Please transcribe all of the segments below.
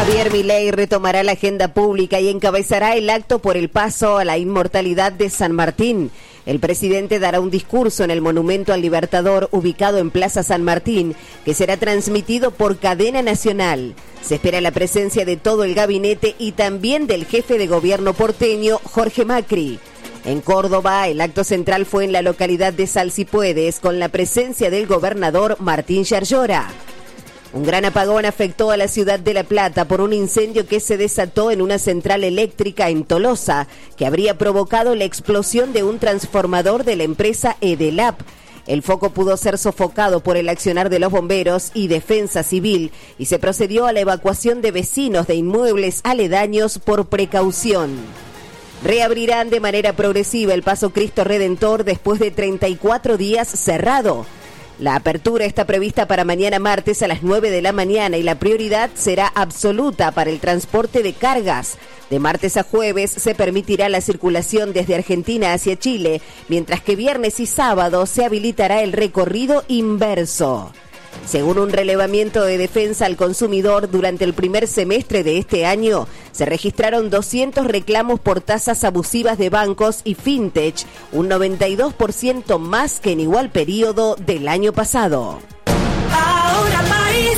Javier Milei retomará la agenda pública y encabezará el acto por el paso a la inmortalidad de San Martín. El presidente dará un discurso en el Monumento al Libertador ubicado en Plaza San Martín, que será transmitido por cadena nacional. Se espera la presencia de todo el gabinete y también del jefe de gobierno porteño, Jorge Macri. En Córdoba, el acto central fue en la localidad de Salsipuedes, con la presencia del gobernador Martín Yarlora. Un gran apagón afectó a la ciudad de La Plata por un incendio que se desató en una central eléctrica en Tolosa, que habría provocado la explosión de un transformador de la empresa Edelap. El foco pudo ser sofocado por el accionar de los bomberos y defensa civil y se procedió a la evacuación de vecinos de inmuebles aledaños por precaución. Reabrirán de manera progresiva el Paso Cristo Redentor después de 34 días cerrado. La apertura está prevista para mañana martes a las 9 de la mañana y la prioridad será absoluta para el transporte de cargas. De martes a jueves se permitirá la circulación desde Argentina hacia Chile, mientras que viernes y sábado se habilitará el recorrido inverso. Según un relevamiento de Defensa al Consumidor, durante el primer semestre de este año se registraron 200 reclamos por tasas abusivas de bancos y fintech, un 92% más que en igual periodo del año pasado. Ahora país.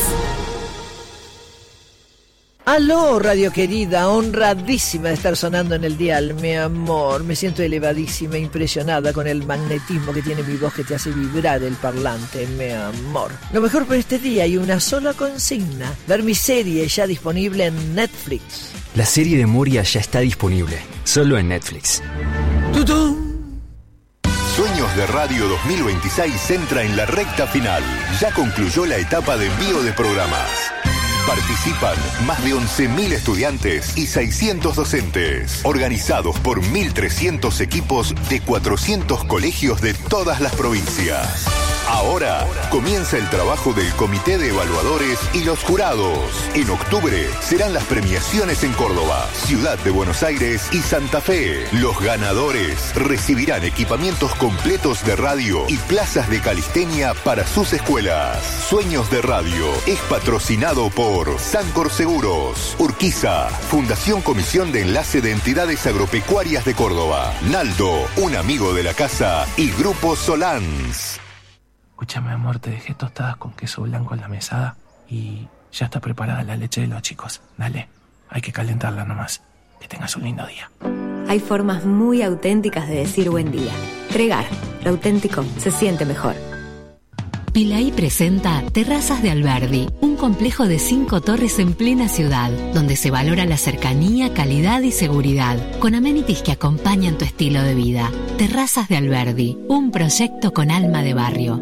Aló, radio querida, honradísima de estar sonando en el dial, mi amor. Me siento elevadísima, impresionada con el magnetismo que tiene mi voz que te hace vibrar el parlante, mi amor. Lo mejor para este día hay una sola consigna: ver mi serie ya disponible en Netflix. La serie de Moria ya está disponible, solo en Netflix. ¡Tutún! Sueños de Radio 2026 entra en la recta final. Ya concluyó la etapa de envío de programas. Participan más de 11.000 estudiantes y 600 docentes, organizados por 1.300 equipos de 400 colegios de todas las provincias. Ahora comienza el trabajo del Comité de Evaluadores y los jurados. En octubre serán las premiaciones en Córdoba, Ciudad de Buenos Aires y Santa Fe. Los ganadores recibirán equipamientos completos de radio y plazas de calistenia para sus escuelas. Sueños de Radio es patrocinado por Sancor Seguros, Urquiza, Fundación Comisión de Enlace de Entidades Agropecuarias de Córdoba, Naldo, un amigo de la casa y Grupo Solans. Escúchame, amor, te dejé tostadas con queso blanco en la mesada y ya está preparada la leche de los chicos. Dale, hay que calentarla nomás. Que tengas un lindo día. Hay formas muy auténticas de decir buen día. Tregar, lo auténtico se siente mejor. Pilaí presenta Terrazas de Alberdi, un complejo de 5 torres en plena ciudad, donde se valora la cercanía, calidad y seguridad, con amenities que acompañan tu estilo de vida. Terrazas de Alberdi, un proyecto con alma de barrio.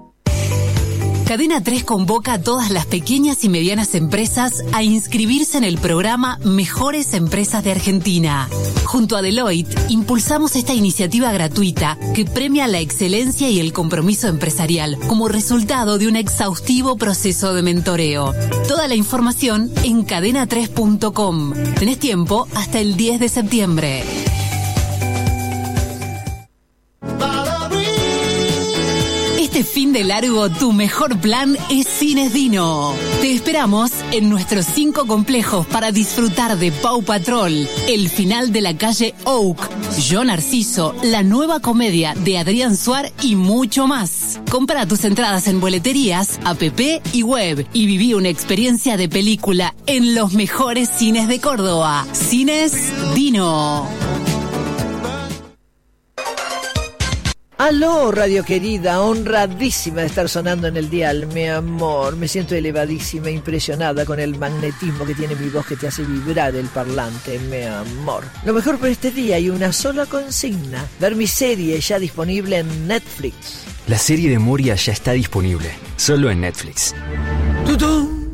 Cadena 3 convoca a todas las pequeñas y medianas empresas a inscribirse en el programa Mejores Empresas de Argentina. Junto a Deloitte, impulsamos esta iniciativa gratuita que premia la excelencia y el compromiso empresarial como resultado de un exhaustivo proceso de mentoreo. Toda la información en cadena3.com. Tenés tiempo hasta el 10 de septiembre. Este fin de largo, tu mejor plan es Cines Dino. Te esperamos en nuestros 5 complejos para disfrutar de Paw Patrol, el final de la calle Oak, Yo Narciso, la nueva comedia de Adrián Suar y mucho más. Compra tus entradas en boleterías, app y web y viví una experiencia de película en los mejores cines de Córdoba. Cines Dino. Aló, radio querida, honradísima de estar sonando en el dial, mi amor. Me siento elevadísima, impresionada con el magnetismo que tiene mi voz que te hace vibrar el parlante, mi amor. Lo mejor para este día hay una sola consigna: ver mi serie ya disponible en Netflix. La serie de Moria ya está disponible, solo en Netflix. ¡Tutún!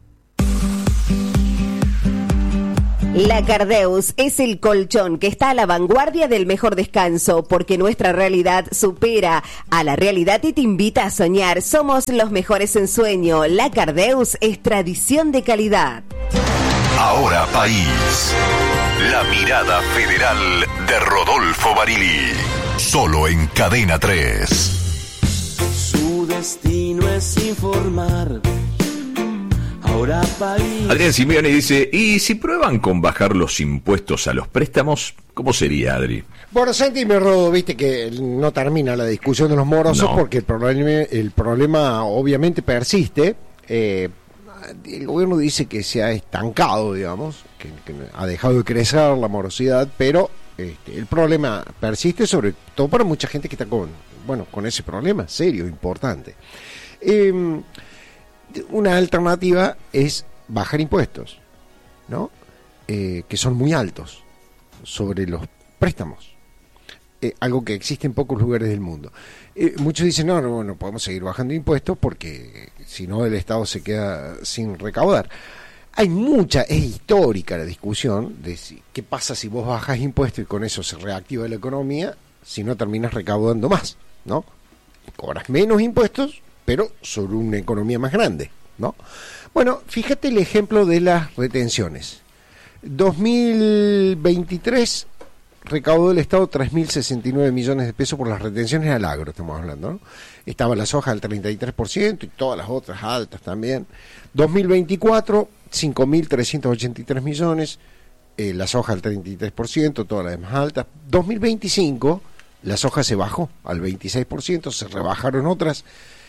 La Cardeus es el colchón que está a la vanguardia del mejor descanso, porque nuestra realidad supera a la realidad y te invita a soñar. Somos los mejores en sueño. La Cardeus es tradición de calidad. Ahora país. La mirada federal de Rodolfo Barili. Solo en Cadena 3. Su destino es informar a Ahora país. Adrián Simeone dice, ¿y si prueban con bajar los impuestos a los préstamos? ¿Cómo sería, Adri? Bueno, Santi me rodo, viste que no termina la discusión de los morosos porque el problema obviamente persiste. El gobierno dice que se ha estancado, digamos, que ha dejado de crecer la morosidad, pero el problema persiste, sobre todo para mucha gente que está con ese problema serio, importante. Una alternativa es bajar impuestos, ¿no? Que son muy altos sobre los préstamos, algo que existe en pocos lugares del mundo. Muchos dicen, no podemos seguir bajando impuestos porque si no el Estado se queda sin recaudar. Es histórica la discusión de qué pasa si vos bajas impuestos y con eso se reactiva la economía, si no terminas recaudando más, ¿no? Cobras menos impuestos, pero sobre una economía más grande, ¿no? Bueno, fíjate el ejemplo de las retenciones. 2023 recaudó el Estado 3.069 millones de pesos por las retenciones al agro, estamos hablando, ¿no? Estaba la soja al 33% y todas las otras altas también. 2024, 5.383 millones, la soja al 33%, todas las demás altas. 2025, la soja se bajó al 26%, se rebajaron otras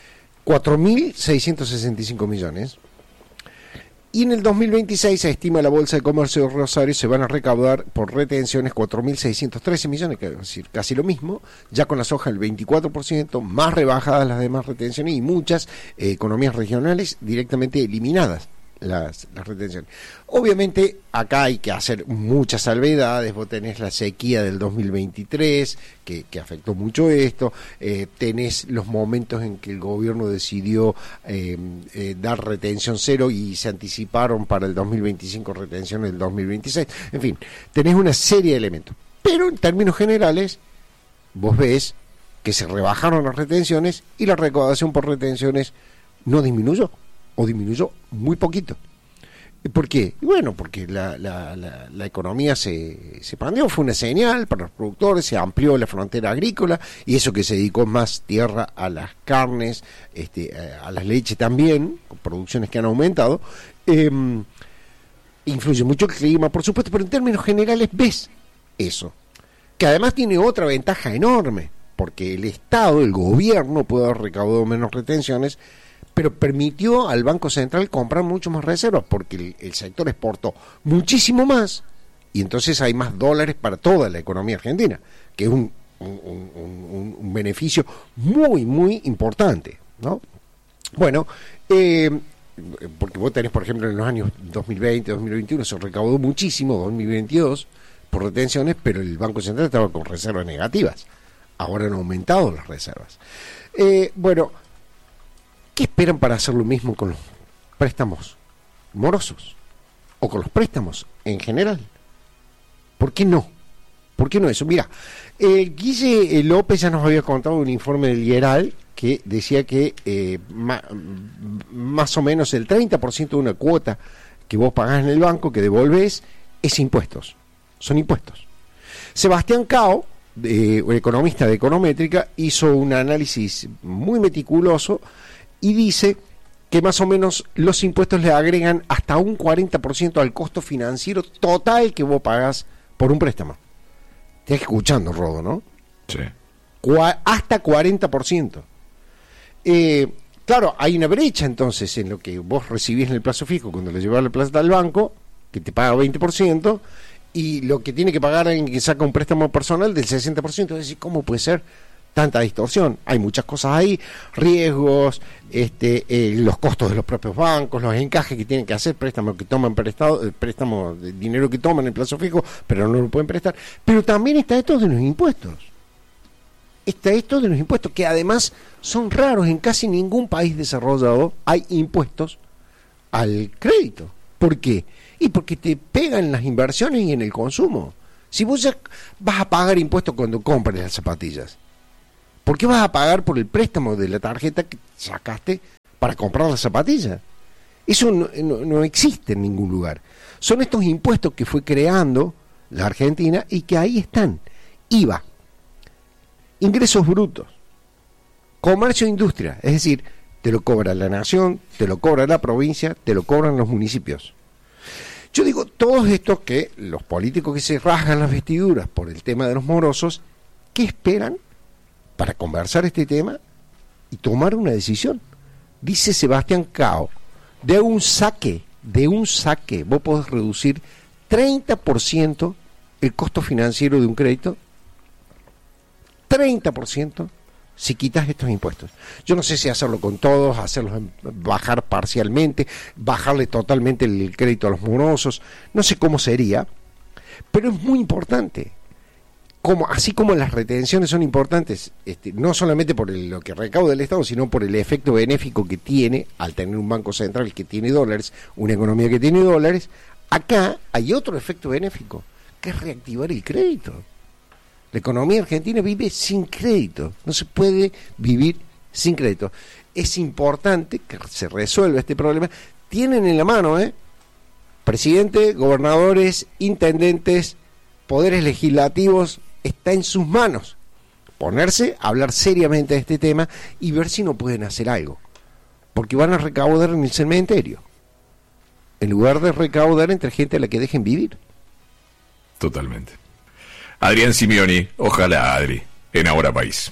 4.665 millones. Y en el 2026 se estima la Bolsa de Comercio de Rosario se van a recaudar por retenciones 4.613 millones, que es decir, casi lo mismo, ya con la soja el 24%, más rebajadas las demás retenciones y muchas economías regionales directamente eliminadas las retenciones. Obviamente acá hay que hacer muchas salvedades. Vos tenés la sequía del 2023 que afectó mucho esto, tenés los momentos en que el gobierno decidió dar retención cero y se anticiparon para el 2025 retención del 2026, en fin, tenés una serie de elementos, pero en términos generales vos ves que se rebajaron las retenciones y la recaudación por retenciones no disminuyó, o disminuyó muy poquito. ¿Por qué? Bueno, porque la economía se expandió, fue una señal para los productores, se amplió la frontera agrícola, y eso que se dedicó más tierra a las carnes, a las leches también, con producciones que han aumentado, influye mucho el clima, por supuesto, pero en términos generales ves eso, que además tiene otra ventaja enorme, porque el Estado, el gobierno puede haber recaudado menos retenciones, pero permitió al Banco Central comprar mucho más reservas, porque el sector exportó muchísimo más, y entonces hay más dólares para toda la economía argentina, que es un beneficio muy, muy importante, ¿no? Bueno, porque vos tenés, por ejemplo, en los años 2020, 2021, se recaudó muchísimo, 2022, por retenciones, pero el Banco Central estaba con reservas negativas. Ahora han aumentado las reservas. Bueno, ¿qué esperan para hacer lo mismo con los préstamos morosos? ¿O con los préstamos en general? ¿Por qué no? ¿Por qué no eso? Mira, Guille López ya nos había contado un informe del IERAL que decía que más o menos el 30% de una cuota que vos pagás en el banco, que devolvés, es impuestos. Son impuestos. Sebastián Cao, un economista de Econométrica, hizo un análisis muy meticuloso y dice que más o menos los impuestos le agregan hasta un 40% al costo financiero total que vos pagás por un préstamo. Estás escuchando, Rodo, ¿no? Sí. Hasta 40%. Claro, hay una brecha entonces en lo que vos recibís en el plazo fijo cuando le llevas la plata al banco, que te paga 20%, y lo que tiene que pagar alguien que saca un préstamo personal del 60%. Es decir, ¿cómo puede ser tanta distorsión? Hay muchas cosas ahí, riesgos, los costos de los propios bancos, los encajes que tienen que hacer, préstamos que toman prestado, préstamos de dinero que toman en plazo fijo, pero no lo pueden prestar. Pero también está esto de los impuestos. Está esto de los impuestos, que además son raros. En casi ningún país desarrollado hay impuestos al crédito. ¿Por qué? Y porque te pegan las inversiones y en el consumo. Si vos ya vas a pagar impuestos cuando compras las zapatillas, ¿por qué vas a pagar por el préstamo de la tarjeta que sacaste para comprar las zapatillas? Eso no existe en ningún lugar. Son estos impuestos que fue creando la Argentina y que ahí están. IVA, ingresos brutos, comercio e industria, es decir, te lo cobra la nación, te lo cobra la provincia, te lo cobran los municipios. Yo digo, todos estos que los políticos que se rasgan las vestiduras por el tema de los morosos, ¿qué esperan para conversar este tema y tomar una decisión? Dice Sebastián Cao, de un saque, vos podés reducir 30% el costo financiero de un crédito, 30%, si quitas estos impuestos. Yo no sé si hacerlo con todos, hacerlos bajar parcialmente, bajarle totalmente el crédito a los morosos, no sé cómo sería, pero es muy importante. Así como las retenciones son importantes, no solamente por lo que recauda el Estado, sino por el efecto benéfico que tiene al tener un banco central que tiene dólares, una economía que tiene dólares, acá hay otro efecto benéfico, que es reactivar el crédito. La economía argentina vive sin crédito, no se puede vivir sin crédito. Es importante que se resuelva este problema. Tienen en la mano, presidente, gobernadores, intendentes, poderes legislativos, está en sus manos ponerse a hablar seriamente de este tema y ver si no pueden hacer algo, porque van a recaudar en el cementerio en lugar de recaudar entre gente a la que dejen vivir. Totalmente. Adrián Simioni, ojalá Adri, en Ahora País.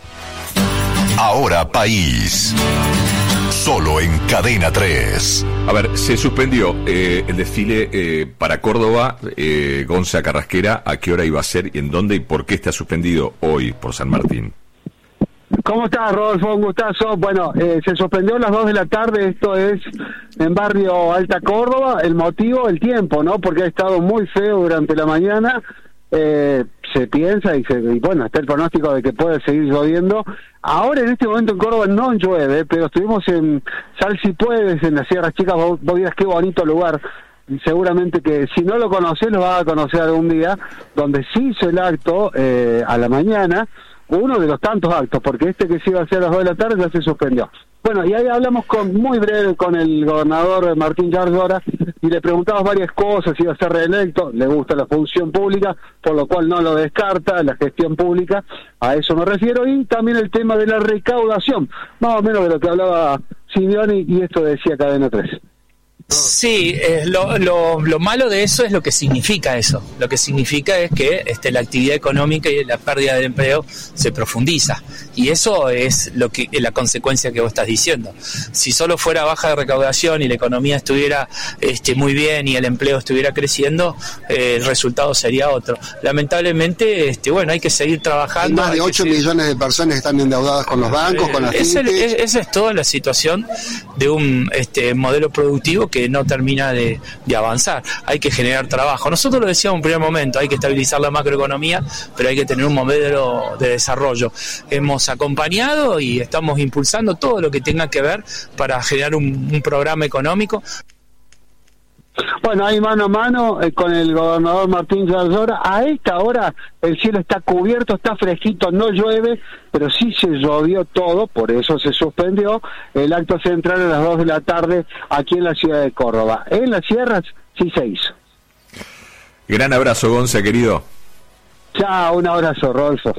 Ahora País. Solo en Cadena 3. A ver, se suspendió el desfile para Córdoba, Gonza Carrasquera. ¿A qué hora iba a ser y en dónde y por qué está suspendido hoy por San Martín? ¿Cómo estás, Rodolfo? Un gustazo. Bueno, se suspendió a las 2 de la tarde, esto es en barrio Alta Córdoba. El motivo, el tiempo, ¿no? Porque ha estado muy feo durante la mañana. Se piensa y bueno, está el pronóstico de que puede seguir lloviendo. Ahora en este momento en Córdoba no llueve, pero estuvimos en Sal Si Puedes, en las Sierras Chicas. Vos dirás qué bonito lugar. Seguramente que si no lo conocés lo vas a conocer algún día, donde se hizo el acto a la mañana, uno de los tantos actos, porque este que se iba a hacer a las 2 de la tarde ya se suspendió. Bueno, y ahí hablamos muy breve con el gobernador Martín Yarlora y le preguntamos varias cosas, si iba a ser reelecto, le gusta la función pública, por lo cual no lo descarta, la gestión pública, a eso me refiero, y también el tema de la recaudación, más o menos de lo que hablaba Simioni, y esto decía Cadena 3. Sí, lo malo de eso es lo que significa eso. Lo que significa es que la actividad económica y la pérdida del empleo se profundiza. Y eso es la consecuencia que vos estás diciendo. Si solo fuera baja de recaudación y la economía estuviera muy bien y el empleo estuviera creciendo, el resultado sería otro. Lamentablemente, hay que seguir trabajando. Hay más de 8 millones de personas que están endeudadas con los bancos, con las fintechs. Esa es toda la situación de un modelo productivo que no termina de avanzar. Hay que generar trabajo. Nosotros lo decíamos en un primer momento, hay que estabilizar la macroeconomía, pero hay que tener un modelo de desarrollo. Hemos acompañado y estamos impulsando todo lo que tenga que ver para generar un programa económico. Bueno, ahí mano a mano con el gobernador Martín Yarlora. A esta hora el cielo está cubierto, está fresquito, no llueve, pero sí se llovió todo, por eso se suspendió el acto central a las 2 de la tarde aquí en la ciudad de Córdoba. En las sierras sí se hizo. Gran abrazo, Gonza, querido. Chao, un abrazo, Rodolfo.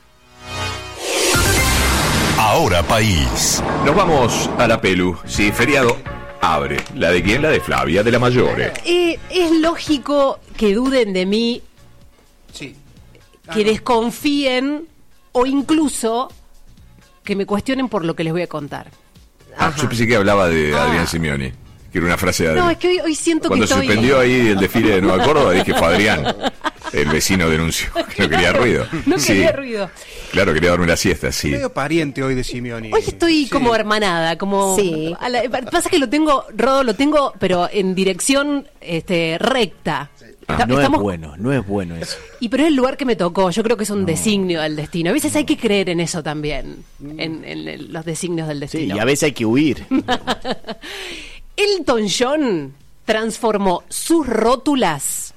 Ahora País. Nos vamos a la Pelu. Sí, feriado. Abre. ¿La de quién? La de Flavia, de la Mayore. Es lógico que duden de mí, sí, que desconfíen o incluso que me cuestionen por lo que les voy a contar. Yo pensé que hablaba de Adrián Simioni, que era una frase de Adrián. No, es que hoy siento Cuando que estoy... suspendió ahí el desfile de Nueva Córdoba, dije, fue Adrián. El vecino denunció que no quería ruido. No quería ruido. Claro, quería dormir la siesta, sí. Medio pariente hoy de Simioni. Hoy estoy como hermanada, como... Sí. Pasa que lo tengo, pero en dirección recta. No es bueno eso. Pero es el lugar que me tocó, yo creo que es un designio del destino. A veces hay que creer en eso también, en los designios del destino. Sí, y a veces hay que huir. Elton John transformó sus rótulas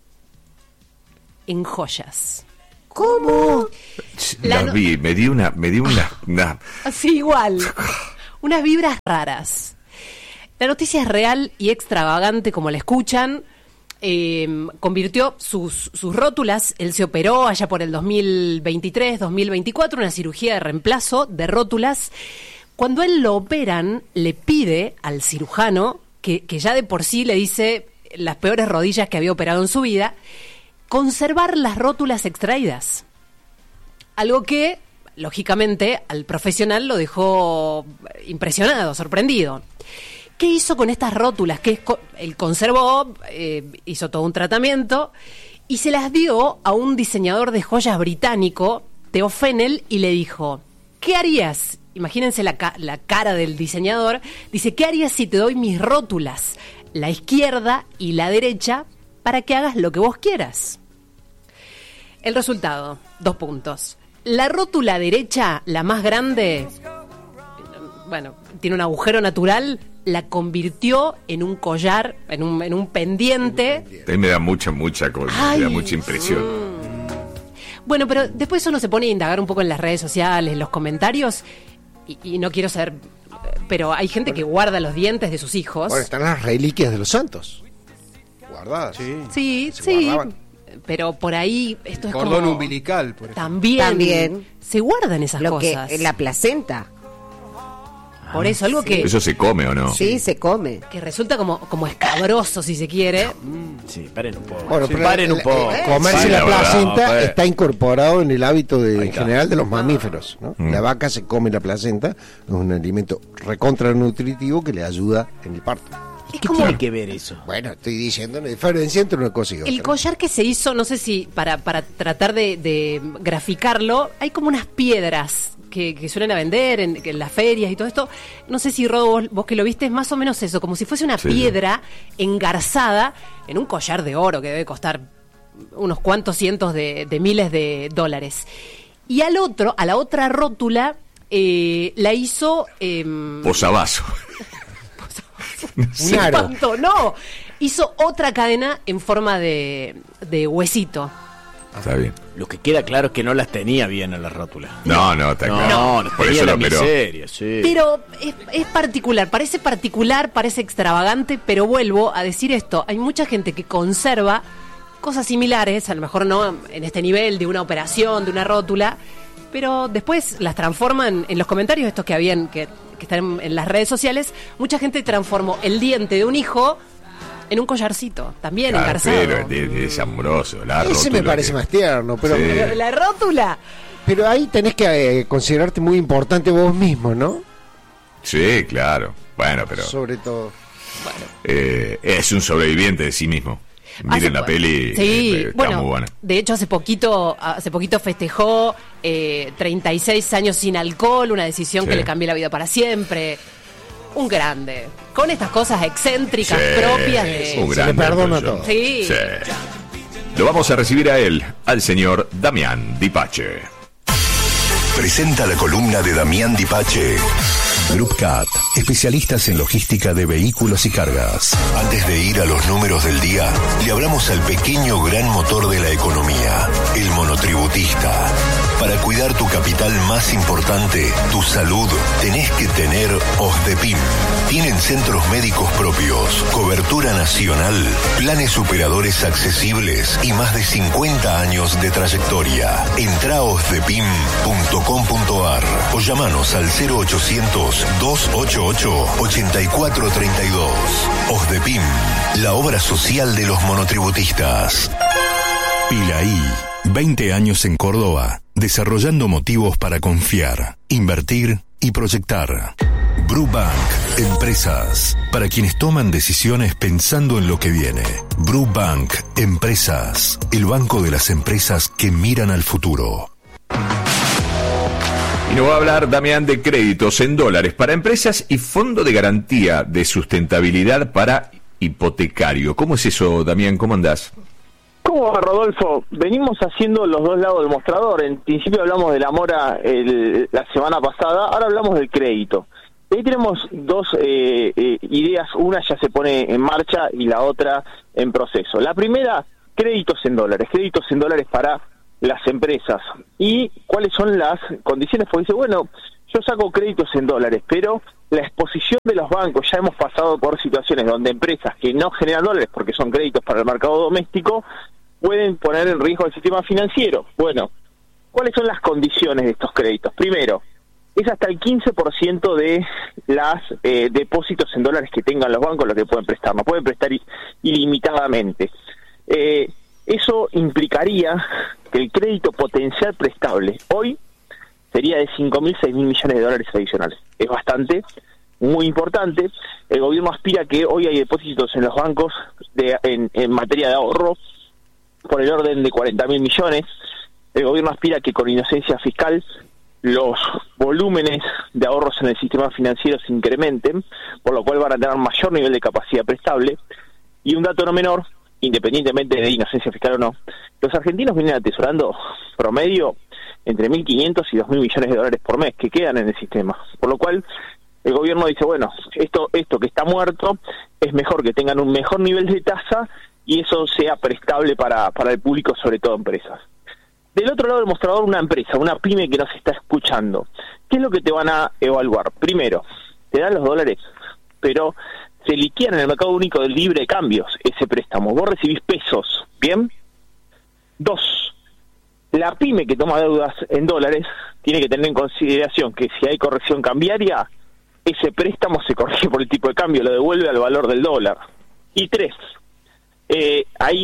en joyas. ¿Cómo? Las vi, me di una Así igual. Unas vibras raras. La noticia es real y extravagante, como la escuchan. Convirtió sus rótulas, él se operó allá por el 2023, 2024, una cirugía de reemplazo de rótulas. cuando él lo operan, le pide al cirujano, que ya de por sí le dice las peores rodillas que había operado en su vida, conservar las rótulas extraídas. Algo que, lógicamente, al profesional lo dejó impresionado, sorprendido. ¿Qué hizo con estas rótulas? Él conservó, hizo todo un tratamiento y se las dio a un diseñador de joyas británico, Theo Fennell, y le dijo, ¿qué harías? Imagínense la cara del diseñador. Dice, ¿qué harías si te doy mis rótulas, la izquierda y la derecha, para que hagas lo que vos quieras? El resultado, 2 puntos. La rótula derecha, la más grande, bueno, tiene un agujero natural, la convirtió en un collar, en un pendiente. A mí me da mucha cosa, me da mucha impresión. Bueno, pero después uno se pone a indagar un poco en las redes sociales, en los comentarios, y no quiero ser, pero hay gente que guarda los dientes de sus hijos. Bueno, están las reliquias de los santos guardadas. Sí, guardaban. Pero por ahí esto es cordón como... umbilical, por ejemplo. También se guardan esas cosas. Que en la placenta. Por eso, algo que... ¿Eso se come o no? Sí, se come. Que resulta como escabroso, si se quiere. Sí, paren un poco. Bueno, pero paren un poco. Comerse la placenta verdad, está incorporado en el hábito en general de los mamíferos, ¿no? La vaca se come la placenta, es un alimento recontra nutritivo que le ayuda en el parto. ¿Qué tiene que ver eso? Bueno, estoy diciendo la diferencia entre una cosa y otra. El collar que se hizo, no sé si para tratar de graficarlo, hay como unas piedras que suelen a vender en las ferias y todo esto. No sé si, Rodo, vos que lo viste, es más o menos eso, como si fuese una piedra engarzada en un collar de oro que debe costar unos cuantos cientos de miles de dólares. Y a la otra rótula la hizo... Posavasos. Un aro. No, hizo otra cadena en forma de huesito. Está bien. Lo que queda claro es que no las tenía bien en la rótula. No, está claro. No, por eso lo operó. Miseria, sí. Pero es particular, parece extravagante, pero vuelvo a decir esto, hay mucha gente que conserva cosas similares, a lo mejor no en este nivel de una operación, de una rótula, pero después las transforman en los comentarios estos que están en las redes sociales. Mucha gente transformó el diente de un hijo en un collarcito, también engarzado. Pero es amoroso. Ese me parece más tierno, pero... Sí. Pero la rótula... Pero ahí tenés que considerarte muy importante vos mismo, ¿no? Sí, claro. Bueno, pero... Sobre todo... es un sobreviviente de sí mismo. Miren la peli, está muy buena. De hecho, hace poquito festejó 36 años sin alcohol, una decisión que le cambió la vida para siempre. Un grande. Con estas cosas excéntricas propias de... Un se le perdona todo. Sí. Lo vamos a recibir a él, al señor Damián Di Pace. Presenta la columna de Damián Di Pace. Group Cat, especialistas en logística de vehículos y cargas. Antes de ir a los números del día, le hablamos al pequeño gran motor de la economía, el monotributista. Para cuidar tu capital más importante, tu salud, tenés que tener OSDEPIM. Tienen centros médicos propios, cobertura nacional, planes superadores accesibles y más de 50 años de trayectoria. Entrá a osdepim.com.ar o llamanos al 0800-288-8432. OSDEPIM, la obra social de los monotributistas. Pilaí, 20 años en Córdoba, desarrollando motivos para confiar, invertir y proyectar. Brubank, empresas, para quienes toman decisiones pensando en lo que viene. Brubank, empresas, el banco de las empresas que miran al futuro. Y nos va a hablar, Damián, de créditos en dólares para empresas y fondo de garantía de sustentabilidad para hipotecario. ¿Cómo es eso, Damián? ¿Cómo andás? ¿Cómo va, Rodolfo? Venimos haciendo los dos lados del mostrador. En principio hablamos de la mora la semana pasada, ahora hablamos del crédito. Ahí tenemos dos ideas, una ya se pone en marcha y la otra en proceso. La primera, créditos en dólares para las empresas. ¿Y cuáles son las condiciones? Porque dice, bueno, yo saco créditos en dólares, pero la exposición de los bancos, ya hemos pasado por situaciones donde empresas que no generan dólares porque son créditos para el mercado doméstico, pueden poner en riesgo el sistema financiero. Bueno, ¿cuáles son las condiciones de estos créditos? Primero, es hasta el 15% de las depósitos en dólares que tengan los bancos lo que pueden prestar. No pueden prestar ilimitadamente. Eso implicaría que el crédito potencial prestable hoy sería de 5.000, 6.000 millones de dólares adicionales. Es bastante, muy importante. El gobierno aspira que hoy hay depósitos en los bancos en materia de ahorro por el orden de 40.000 millones. El gobierno aspira que con inocencia fiscal los volúmenes de ahorros en el sistema financiero se incrementen, por lo cual van a tener mayor nivel de capacidad prestable. Y un dato no menor, independientemente de inocencia fiscal o no, los argentinos vienen atesorando promedio entre 1.500 y 2.000 millones de dólares por mes que quedan en el sistema, por lo cual el gobierno dice, bueno, esto que está muerto es mejor que tengan un mejor nivel de tasa y eso sea prestable para el público, sobre todo empresas. Del otro lado del mostrador, una empresa, una pyme que nos está escuchando, ¿qué es lo que te van a evaluar? Primero, te dan los dólares, pero se liquidan en el mercado único del libre de cambios ese préstamo. Vos recibís pesos, ¿bien? 2, la pyme que toma deudas en dólares tiene que tener en consideración que si hay corrección cambiaria, ese préstamo se corrige por el tipo de cambio, lo devuelve al valor del dólar. Y 3, hay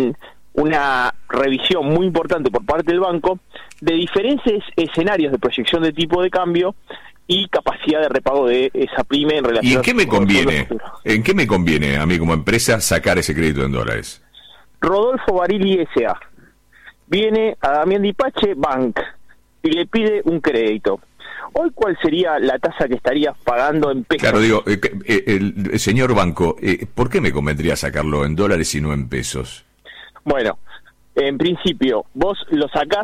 una revisión muy importante por parte del banco de diferentes escenarios de proyección de tipo de cambio y capacidad de repago de esa pyme en relación. ¿Y en qué me conviene? ¿En qué me conviene a mí como empresa sacar ese crédito en dólares? Rodolfo Barili S.A. viene a Damián Dipache Bank y le pide un crédito. Hoy, ¿cuál sería la tasa que estarías pagando en pesos? Claro, digo, el señor banco, ¿por qué me convendría sacarlo en dólares y no en pesos? Bueno, en principio, vos lo sacás,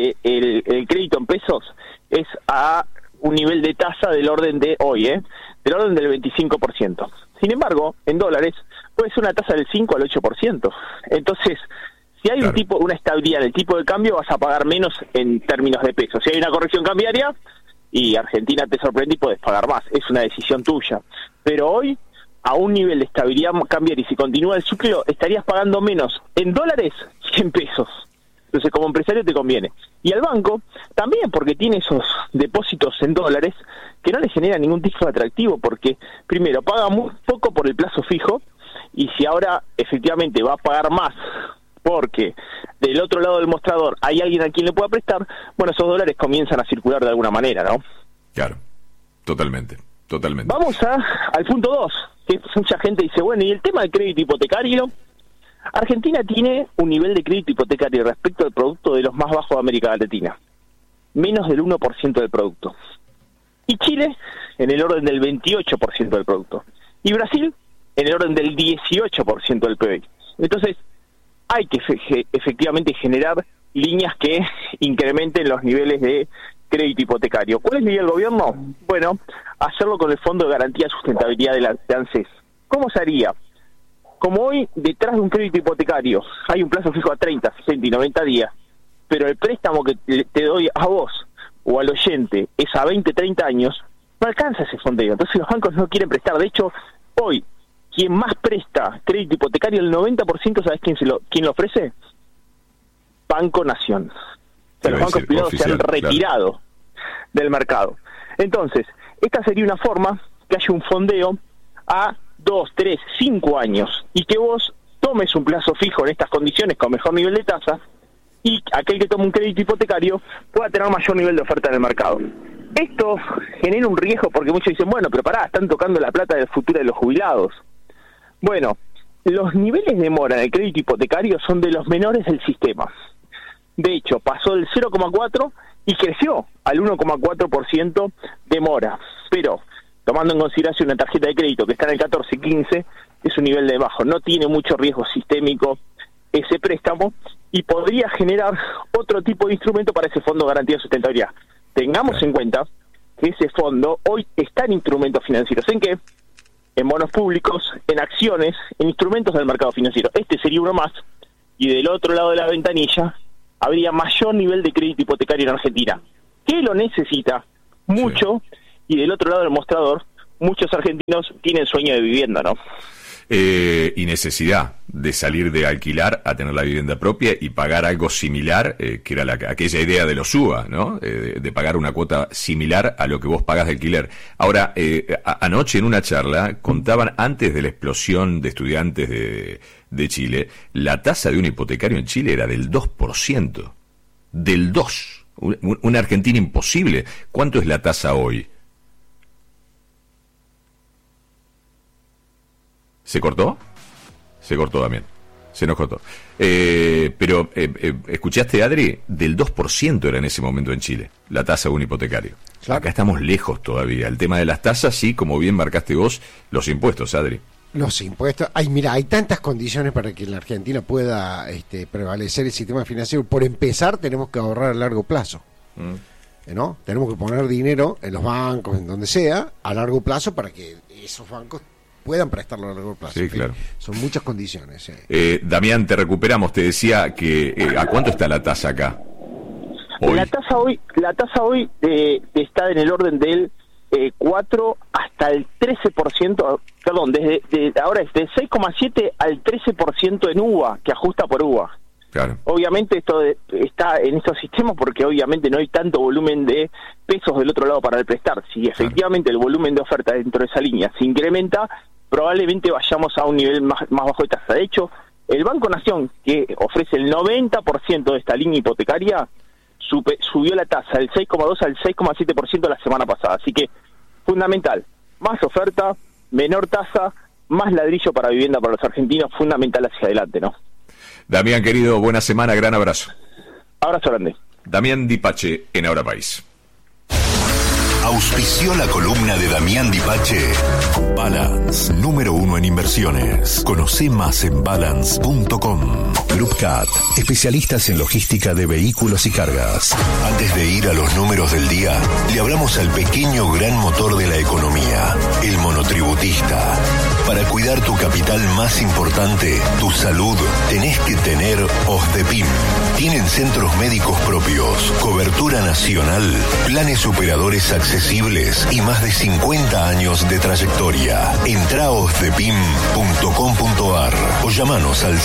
el crédito en pesos es a un nivel de tasa del orden de hoy, del orden del 25%. Sin embargo, en dólares puede ser una tasa del 5 al 8%. Entonces, si hay una estabilidad en el tipo de cambio, vas a pagar menos en términos de pesos. Si hay una corrección cambiaria y Argentina te sorprende y puedes pagar más, es una decisión tuya. Pero hoy, a un nivel de estabilidad cambiaria y si continúa el ciclo, estarías pagando menos en dólares que en pesos. Entonces, como empresario te conviene. Y al banco también, porque tiene esos depósitos en dólares que no le genera ningún tipo de atractivo, porque primero paga muy poco por el plazo fijo y si ahora efectivamente va a pagar más porque del otro lado del mostrador hay alguien a quien le pueda prestar, bueno, esos dólares comienzan a circular de alguna manera, ¿no? Claro, totalmente. Vamos al punto 2, que mucha gente dice, bueno, y el tema del crédito hipotecario. Argentina tiene un nivel de crédito hipotecario respecto al producto de los más bajos de América Latina, menos del 1% del producto. Y Chile, en el orden del 28% del producto. Y Brasil, en el orden del 18% del PBI. Entonces, hay que efectivamente generar líneas que incrementen los niveles de crédito hipotecario. ¿Cuál es la idea del gobierno? Bueno, hacerlo con el Fondo de Garantía y Sustentabilidad de ANSES. ¿Cómo se haría? Como hoy, detrás de un crédito hipotecario hay un plazo fijo a 30, 60 y 90 días, pero el préstamo que te doy a vos o al oyente es a 20, 30 años, no alcanza ese fondeo. Entonces los bancos no quieren prestar. De hecho, hoy, quien más presta crédito hipotecario, el 90%, ¿sabes quién lo ofrece? Banco Nación. O sea, los bancos privados se han retirado del mercado. Entonces, esta sería una forma que haya un fondeo a 2, 3, 5 años y que vos tomes un plazo fijo en estas condiciones con mejor nivel de tasa y aquel que tome un crédito hipotecario pueda tener mayor nivel de oferta en el mercado. Esto genera un riesgo porque muchos dicen, bueno, pero pará, están tocando la plata del futuro de los jubilados. Bueno, los niveles de mora en el crédito hipotecario son de los menores del sistema. De hecho, pasó del 0,4 y creció al 1,4% de mora. Pero, tomando en consideración una tarjeta de crédito que está en el 14, 15, es un nivel de bajo. No tiene mucho riesgo sistémico ese préstamo y podría generar otro tipo de instrumento para ese fondo de garantía de sustentabilidad. Tengamos en cuenta que ese fondo hoy está en instrumentos financieros. ¿En qué? En bonos públicos, en acciones, en instrumentos del mercado financiero. Este sería uno más. Y del otro lado de la ventanilla habría mayor nivel de crédito hipotecario en Argentina. ¿Qué lo necesita? Mucho. Sí. Y del otro lado del mostrador, muchos argentinos tienen sueño de vivienda, ¿no? Y necesidad de salir de alquilar a tener la vivienda propia y pagar algo similar, que era aquella idea de los UBA, ¿no? De pagar una cuota similar a lo que vos pagás de alquiler. Ahora, anoche en una charla contaban, antes de la explosión de estudiantes de Chile, la tasa de un hipotecario en Chile era del 2%. Del 2%. Una Argentina imposible. ¿Cuánto es la tasa hoy? ¿Se cortó? Se cortó también. Se nos cortó. Pero, ¿escuchaste, Adri? Del 2% era en ese momento en Chile, la tasa de un hipotecario. Claro. Acá estamos lejos todavía. El tema de las tasas, sí, como bien marcaste vos, los impuestos, Adri. Los impuestos. Mira, hay tantas condiciones para que en la Argentina pueda prevalecer el sistema financiero. Por empezar, tenemos que ahorrar a largo plazo. ¿No? Tenemos que poner dinero en los bancos, en donde sea, a largo plazo, para que esos bancos puedan prestarlo a largo plazo. Sí, claro. Son muchas condiciones. Damián, te recuperamos. Te decía que ¿a cuánto está la tasa acá? Hoy. La tasa hoy está en el orden del 4 hasta el 13%, perdón, ahora es de 6,7 al 13% en UVA, que ajusta por UVA. Claro. Obviamente esto está en estos sistemas porque obviamente no hay tanto volumen de pesos del otro lado para el prestar. Si efectivamente el volumen de oferta dentro de esa línea se incrementa, probablemente vayamos a un nivel más bajo de tasa. De hecho, el Banco Nación, que ofrece el 90% de esta línea hipotecaria, subió la tasa del 6,2 al 6,7% la semana pasada. Así que, fundamental, más oferta, menor tasa, más ladrillo para vivienda para los argentinos, fundamental hacia adelante, ¿no? Damián, querido, buena semana, gran abrazo. Abrazo grande. Damián Dipache, en Ahora País. Auspició la columna de Damián Dipache. Balance, número 1 en inversiones. Conoce más en balance.com. Group Cat, especialistas en logística de vehículos y cargas. Antes de ir a los números del día, le hablamos al pequeño gran motor de la economía, el monotributista. Para cuidar tu capital más importante, tu salud, tenés que tener OSDEPIM. Tienen centros médicos propios, cobertura nacional, planes operadores accesibles y más de 50 años de trayectoria. Entrá a osdepim.com.ar o llamanos al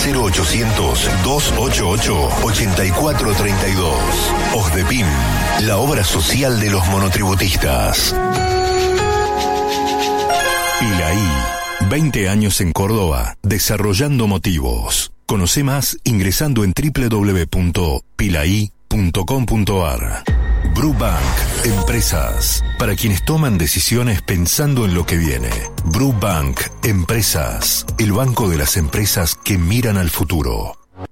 0800-288-8432. OSDEPIM, la obra social de los monotributistas. Pilaí, 20 años en Córdoba, desarrollando motivos. Conoce más ingresando en www.pilaí.com.ar. Brubank, empresas, para quienes toman decisiones pensando en lo que viene. Brubank, empresas, el banco de las empresas que miran al futuro.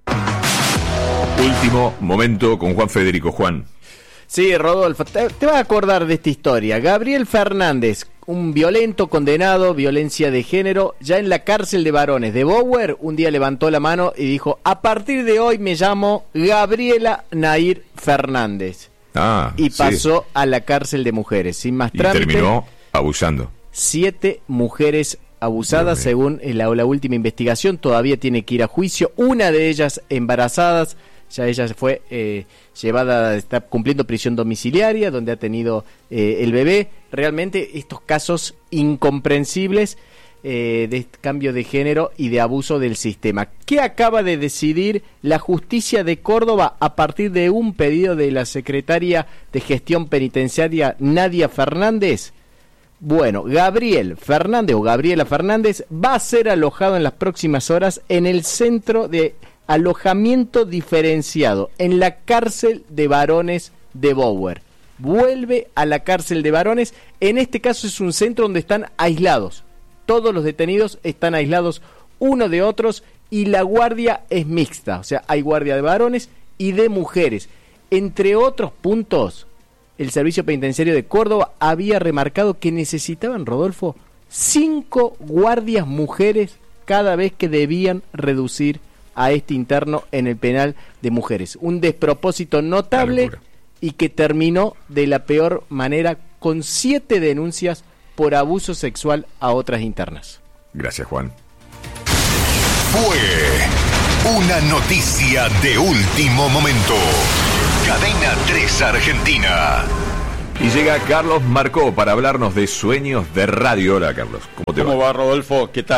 Último momento con Juan Federico. Juan. Sí, Rodolfo, te vas a acordar de esta historia. Gabriel Fernández, un violento condenado, violencia de género, ya en la cárcel de varones de Bower, un día levantó la mano y dijo: a partir de hoy me llamo Gabriela Nair Fernández. Y pasó a la cárcel de mujeres, sin más trámite. Y terminó abusando. 7 mujeres abusadas, según la última investigación. Todavía tiene que ir a juicio. Una de ellas embarazadas. Ya ella fue llevada, está cumpliendo prisión domiciliaria, donde ha tenido el bebé. Realmente estos casos incomprensibles de cambio de género y de abuso del sistema. ¿Qué acaba de decidir la justicia de Córdoba a partir de un pedido de la secretaria de Gestión Penitenciaria, Nadia Fernández? Bueno, Gabriel Fernández o Gabriela Fernández va a ser alojado en las próximas horas en el centro de alojamiento diferenciado en la cárcel de varones de Bower. Vuelve a la cárcel de varones. En este caso es un centro donde están aislados. Todos los detenidos están aislados uno de otros y la guardia es mixta. O sea, hay guardia de varones y de mujeres. Entre otros puntos, el Servicio Penitenciario de Córdoba había remarcado que necesitaban, Rodolfo, 5 guardias mujeres cada vez que debían reducir a este interno en el penal de mujeres. Un despropósito notable y que terminó de la peor manera, con 7 denuncias por abuso sexual a otras internas. Gracias, Juan. Fue una noticia de último momento. Cadena 3 Argentina. Y llega Carlos Marcó para hablarnos de sueños de radio. Hola, Carlos. ¿Cómo te va? ¿Cómo va, Rodolfo? ¿Qué tal?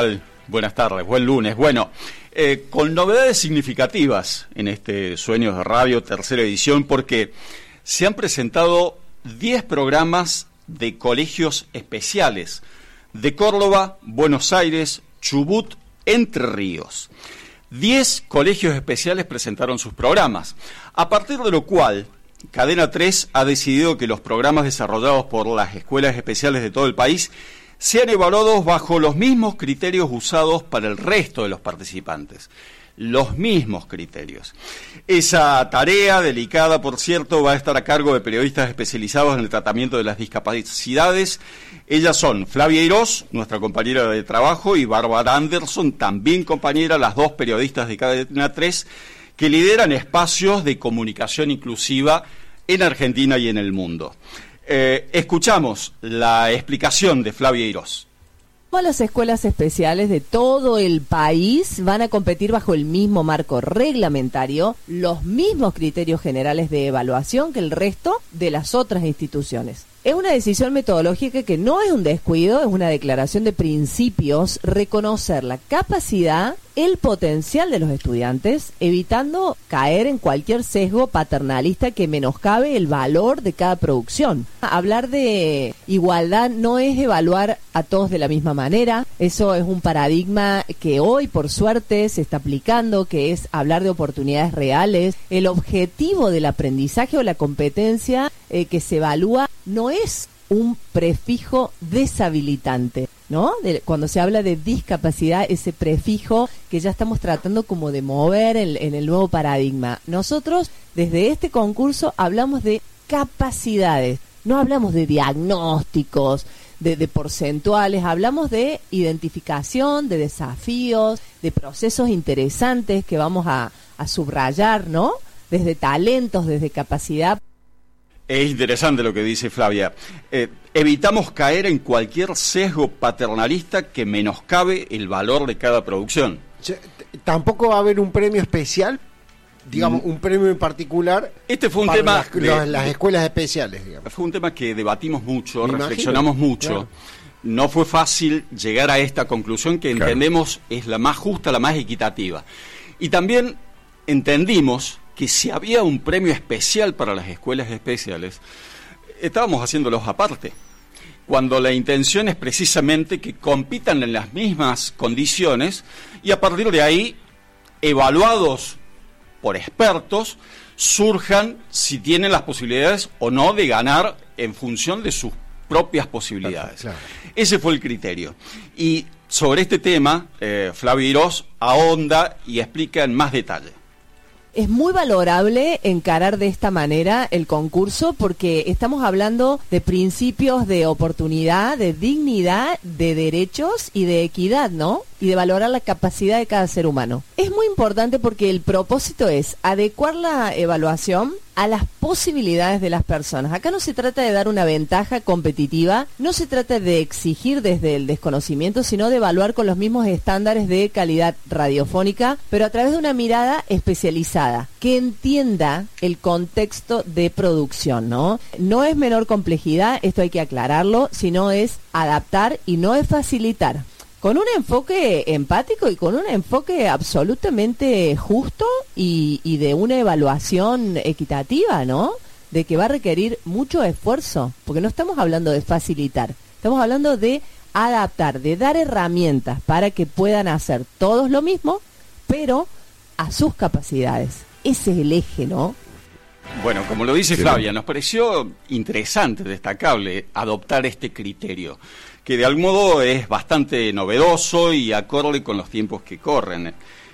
Buenas tardes, buen lunes. Bueno, con novedades significativas en este Sueños de Radio, tercera edición, porque se han presentado 10 programas de colegios especiales de Córdoba, Buenos Aires, Chubut, Entre Ríos. 10 colegios especiales presentaron sus programas, a partir de lo cual Cadena 3 ha decidido que los programas desarrollados por las escuelas especiales de todo el país sean evaluados bajo los mismos criterios usados para el resto de los participantes. Los mismos criterios. Esa tarea, delicada por cierto, va a estar a cargo de periodistas especializados en el tratamiento de las discapacidades. Ellas son Flavia Irós, nuestra compañera de trabajo, y Bárbara Anderson, también compañera, las dos periodistas de Cadena 3, que lideran espacios de comunicación inclusiva en Argentina y en el mundo. Escuchamos la explicación de Flavia Irós. Todas las escuelas especiales de todo el país van a competir bajo el mismo marco reglamentario, los mismos criterios generales de evaluación que el resto de las otras instituciones. Es una decisión metodológica que no es un descuido, es una declaración de principios, reconocer la capacidad, el potencial de los estudiantes, evitando caer en cualquier sesgo paternalista que menoscabe el valor de cada producción. Hablar de igualdad no es evaluar a todos de la misma manera, eso es un paradigma que hoy por suerte se está aplicando, que es hablar de oportunidades reales. El objetivo del aprendizaje o la competencia que se evalúa no es un prefijo deshabilitante, ¿no? Cuando se habla de discapacidad, ese prefijo que ya estamos tratando como de mover en el nuevo paradigma. Nosotros, desde este concurso, hablamos de capacidades, no hablamos de diagnósticos, de porcentuales, hablamos de identificación, de desafíos, de procesos interesantes que vamos a subrayar, ¿no? Desde talentos, desde capacidad. Es interesante lo que dice Flavia. Evitamos caer en cualquier sesgo paternalista que menoscabe el valor de cada producción. ¿Tampoco va a haber un premio especial? Digamos, un premio en particular. Este fue un para tema las escuelas especiales, digamos. Fue un tema que debatimos mucho, reflexionamos mucho. Claro. No fue fácil llegar a esta conclusión que entendemos es la más justa, la más equitativa. Y también entendimos que si había un premio especial para las escuelas especiales, estábamos haciéndolos aparte, cuando la intención es precisamente que compitan en las mismas condiciones y a partir de ahí, evaluados por expertos, surjan si tienen las posibilidades o no de ganar en función de sus propias posibilidades. Claro. Ese fue el criterio. Y sobre este tema, Flavia Irós ahonda y explica en más detalle. Es muy valorable encarar de esta manera el concurso porque estamos hablando de principios de oportunidad, de dignidad, de derechos y de equidad, ¿no? Y de valorar la capacidad de cada ser humano. Es muy importante porque el propósito es adecuar la evaluación a las posibilidades de las personas. Acá no se trata de dar una ventaja competitiva, no se trata de exigir desde el desconocimiento, sino de evaluar con los mismos estándares de calidad radiofónica, pero a través de una mirada especializada, que entienda el contexto de producción, ¿no? No es menor complejidad, esto hay que aclararlo, sino es adaptar y no es facilitar. Con un enfoque empático y con un enfoque absolutamente justo y de una evaluación equitativa, ¿no? De que va a requerir mucho esfuerzo, porque no estamos hablando de facilitar, estamos hablando de adaptar, de dar herramientas para que puedan hacer todos lo mismo, pero a sus capacidades. Ese es el eje, ¿no? Bueno, como lo dice Flavia, nos pareció interesante, destacable, adoptar este criterio, que de algún modo es bastante novedoso y acorde con los tiempos que corren.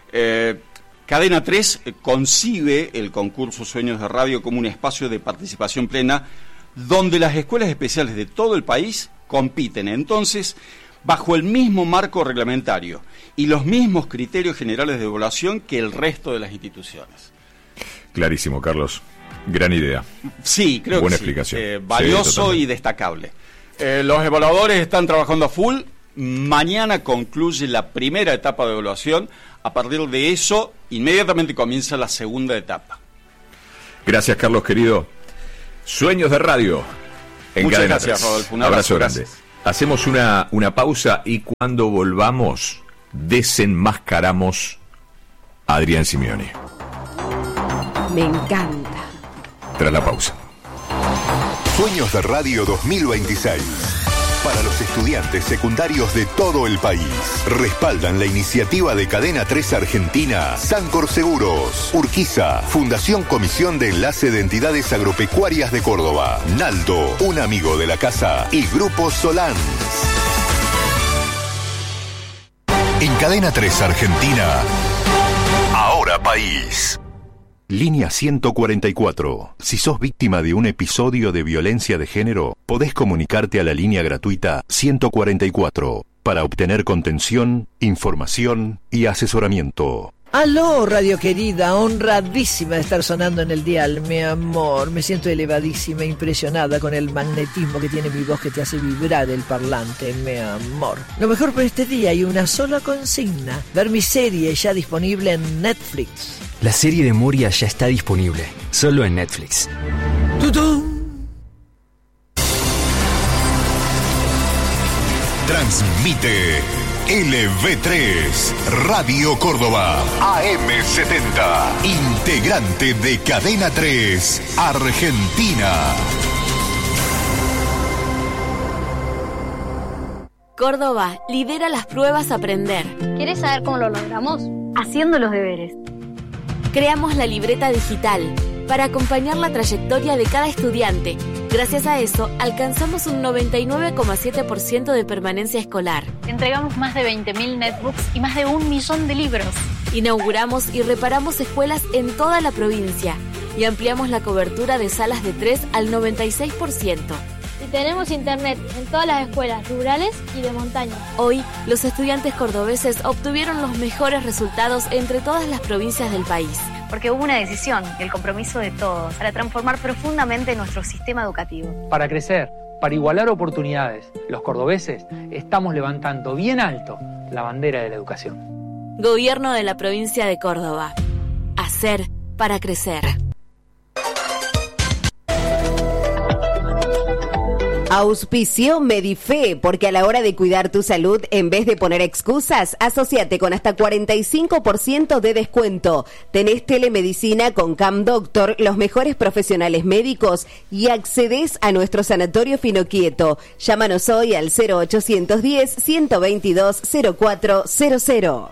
Cadena 3 concibe el concurso Sueños de Radio como un espacio de participación plena donde las escuelas especiales de todo el país compiten entonces bajo el mismo marco reglamentario y los mismos criterios generales de evaluación que el resto de las instituciones. Clarísimo, Carlos. Gran idea. Sí, creo Buena que sí. explicación. Valioso Sí, y destacable. Los evaluadores están trabajando a full. Mañana concluye la primera etapa de evaluación. A partir de eso, inmediatamente comienza la segunda etapa. Gracias, Carlos, querido. Sueños de Radio. En Muchas Cadena gracias, 3. Rodolfo. Un abrazo gracias. grande. Hacemos una pausa y cuando volvamos, desenmascaramos a Adrián Simeoni. Me encanta. Tras la pausa. Sueños de Radio 2026. Para los estudiantes secundarios de todo el país. Respaldan la iniciativa de Cadena 3 Argentina, Sancor Seguros, Urquiza, Fundación Comisión de Enlace de Entidades Agropecuarias de Córdoba, Naldo, un amigo de la casa y Grupo Solans. En Cadena 3 Argentina, Ahora País. Línea 144. Si sos víctima de un episodio de violencia de género, podés comunicarte a la línea gratuita 144 para obtener contención, información y asesoramiento. Aló, radio querida, honradísima de estar sonando en el dial, mi amor. Me siento elevadísima, impresionada con el magnetismo que tiene mi voz que te hace vibrar el parlante, mi amor. Lo mejor para este día hay una sola consigna: ver mi serie ya disponible en Netflix. La serie de Moria ya está disponible, solo en Netflix. ¡Tutum! Transmite LV3 Radio Córdoba AM70, integrante de Cadena 3 Argentina. Córdoba lidera las pruebas Aprender. ¿Quieres saber cómo lo logramos? Haciendo los deberes. Creamos la libreta digital para acompañar la trayectoria de cada estudiante. Gracias a eso, alcanzamos un 99,7% de permanencia escolar. Entregamos más de 20.000 netbooks y más de 1 millón de libros. Inauguramos y reparamos escuelas en toda la provincia y ampliamos la cobertura de salas de 3 al 96%. Y tenemos internet en todas las escuelas rurales y de montaña. Hoy, los estudiantes cordobeses obtuvieron los mejores resultados entre todas las provincias del país. Porque hubo una decisión y el compromiso de todos para transformar profundamente nuestro sistema educativo. Para crecer, para igualar oportunidades, los cordobeses estamos levantando bien alto la bandera de la educación. Gobierno de la provincia de Córdoba. Hacer para crecer. Auspicio Medife, porque a la hora de cuidar tu salud, en vez de poner excusas, asociate con hasta 45% de descuento. Tenés telemedicina con Cam Doctor, los mejores profesionales médicos y accedes a nuestro sanatorio Finoquieto. Llámanos hoy al 0810-122-0400.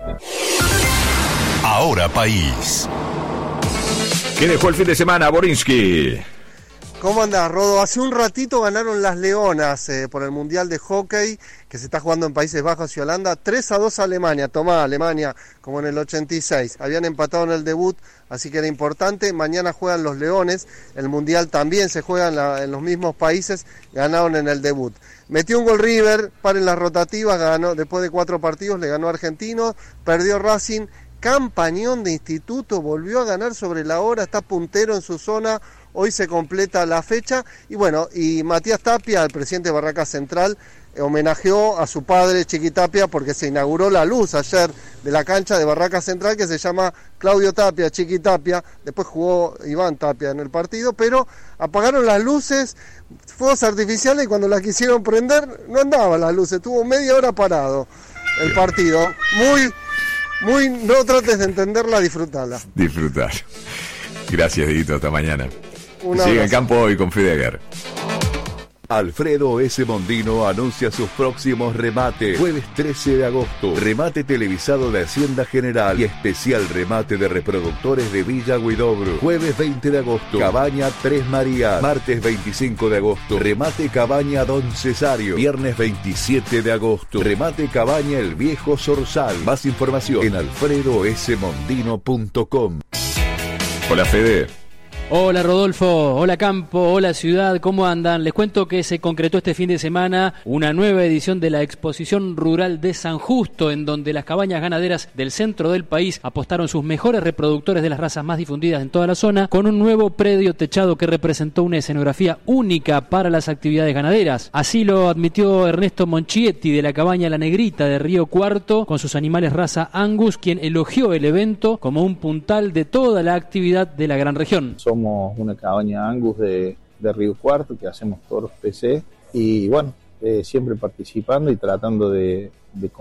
Ahora País. ¿Qué dejó el fin de semana, Borinsky? ¿Cómo andás, Rodo? Hace un ratito ganaron las Leonas por el Mundial de Hockey que se está jugando en Países Bajos y Holanda. 3-2 a Alemania. Tomá, Alemania, como en el 86. Habían empatado en el debut, así que era importante. Mañana juegan los Leones. El Mundial también se juega en los mismos países. Ganaron en el debut. Metió un gol River, paren las rotativas, ganó después de 4 partidos, le ganó a Argentinos, perdió Racing. Campañón de Instituto, volvió a ganar sobre la hora, está puntero en su zona. Hoy se completa la fecha y bueno, y Matías Tapia, el presidente de Barracas Central, homenajeó a su padre Chiqui Tapia porque se inauguró la luz ayer de la cancha de Barracas Central que se llama Claudio Tapia, Chiqui Tapia. Después jugó Iván Tapia en el partido, pero apagaron las luces, fuegos artificiales, y cuando las quisieron prender no andaban las luces, estuvo media hora parado el partido. Muy, no trates de entenderla, disfrutala. Disfrutar. Gracias, Dieguito, hasta mañana. Sigue en campo hoy con Fidegar. Alfredo S. Mondino anuncia sus próximos remates. Jueves 13 de agosto, remate televisado de Hacienda General y especial remate de reproductores de Villa Huidobro. Jueves 20 de agosto, Cabaña Tres Marías. Martes 25 de agosto, remate Cabaña Don Cesario. Viernes 27 de agosto, remate Cabaña El Viejo Zorzal. Más información en alfredosmondino.com. Hola, Fede. Hola Rodolfo, hola Campo, hola Ciudad, ¿cómo andan? Les cuento que se concretó este fin de semana una nueva edición de la Exposición Rural de San Justo, en donde las cabañas ganaderas del centro del país apostaron sus mejores reproductores de las razas más difundidas en toda la zona, con un nuevo predio techado que representó una escenografía única para las actividades ganaderas. Así lo admitió Ernesto Monchietti de la cabaña La Negrita de Río Cuarto, con sus animales raza Angus, quien elogió el evento como un puntal de toda la actividad de la gran región. Somos una cabaña Angus de Río Cuarto que hacemos toros PC y bueno, siempre participando y tratando de